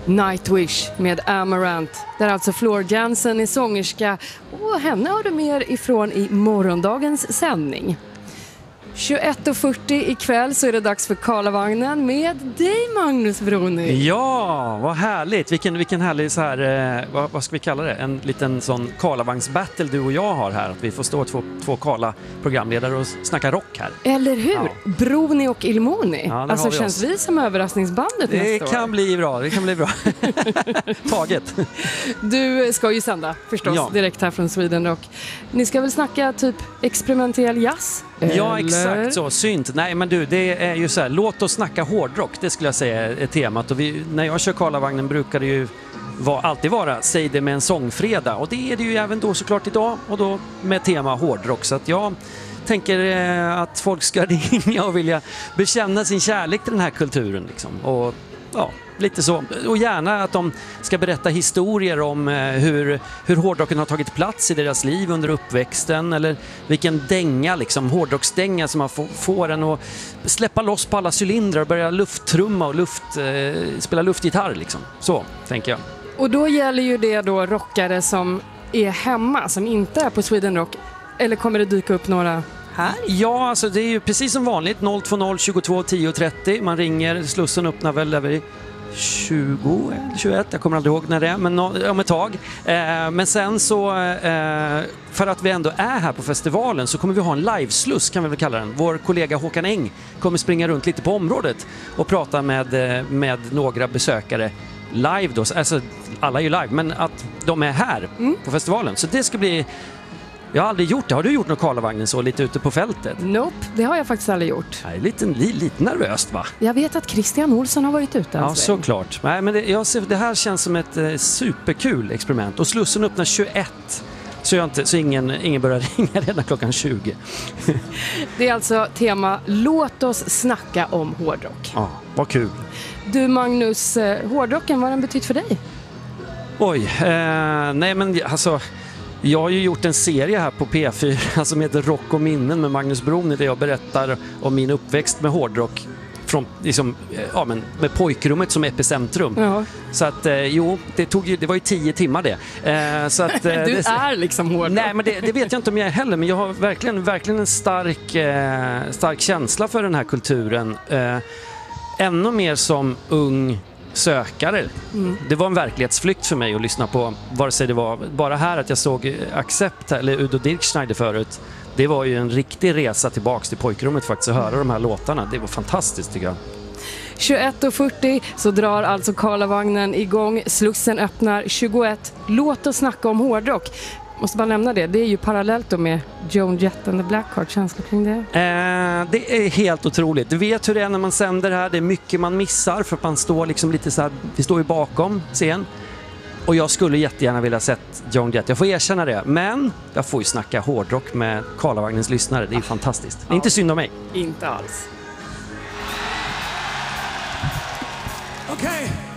Nightwish med Amaranth, där alltså Floor Jansen är sångerska, och henne har du mer ifrån i morgondagens sändning. 21.40 ikväll så är det dags för Karlavagnen med dig, Magnus Broni. Ja, vad härligt. Vilken härlig så här, vad ska vi kalla det? En liten sån Karlavagnsbattle du och jag har här. Att vi får stå två Karla-programledare och snacka rock här. Eller hur? Ja. Broni och Ilmoni. Ja, alltså känns vi som överraskningsbandet nästa år? Det kan bli bra. Taget. Du ska ju sända förstås direkt här från Sweden Rock. Ni ska väl snacka typ experimentell jazz? Ja, exakt så. Synt. Nej, men du, det är ju så här, låt oss snacka hårdrock. Det skulle jag säga är temat. Och när jag kör Karlavagnen brukar det ju alltid vara säg det med en sångfredag. Och det är det ju även då såklart idag. Och då med tema hårdrock. Så att jag tänker att folk ska ringa och vilja bekänna sin kärlek till den här kulturen. Liksom. Och ja, lite så. Och gärna att de ska berätta historier om hur hårdrocken har tagit plats i deras liv under uppväxten, eller vilken dänga, liksom, hårdrocksdänga som man får en att släppa loss på alla cylindrar och börja lufttrumma och spela luftgitarr. Liksom. Så tänker jag. Och då gäller ju det då rockare som är hemma, som inte är på Sweden Rock, eller kommer det dyka upp några här? Ja, alltså det är ju precis som vanligt 020 22 10 30. Man ringer, Slussen öppnar väl över 20 eller 21, jag kommer aldrig ihåg när det är, men om ett tag. Men sen så, för att vi ändå är här på festivalen, så kommer vi ha en livesluss, kan vi väl kalla den. Vår kollega Håkan Eng kommer springa runt lite på området och prata med några besökare live då. Alltså, alla är ju live, men att de är här på festivalen. Så det ska bli... Jag har aldrig gjort det. Har du gjort någon Karlavagnen så lite ute på fältet? Nope, det har jag faktiskt aldrig gjort. Nej, lite nervöst, va? Jag vet att Christian Olsson har varit ute. Ja, såklart. Nej, men det här känns som ett superkul experiment. Och Slussen öppnar 21. Så ingen börjar ringa redan klockan 20. Det är alltså tema Låt oss snacka om hårdrock. Ja, vad kul. Du, Magnus, hårdrocken, vad har den betytt för dig? Oj, nej men alltså... Jag har ju gjort en serie här på P4 som heter Rock och minnen med Magnus Broni, där jag berättar om min uppväxt med hårdrock från, liksom, med pojkrummet som epicentrum. Ja. Så att det var ju 10 timmar det. Så att, du är liksom hårdrock. Nej, men det vet jag inte om jag är heller, men jag har verkligen en stark känsla för den här kulturen. Ännu mer som ung sökare. Det var en verklighetsflykt för mig att lyssna på, vare sig det var bara här att jag såg Accept eller Udo Dirkschneider förut. Det var ju en riktig resa tillbaks till pojkrummet faktiskt, att höra de här låtarna. Det var fantastiskt, tycker jag. 21.40 så drar alltså Karlavagnen igång. Slussen öppnar 21. Låt oss snacka om hårdrock. Måste bara nämna det. Det är ju parallellt då med Joan Jett and the Blackheart. Känslor kring det? Det är helt otroligt. Du vet hur det är när man sänder här. Det är mycket man missar, för att man står liksom lite så här, vi står ju bakom scen. Och jag skulle jättegärna vilja sett Joan Jett. Jag får erkänna det. Men jag får ju snacka hårdrock med Karlavagnens lyssnare. Det är ju fantastiskt. Det är inte synd om mig. Inte alls. Okej.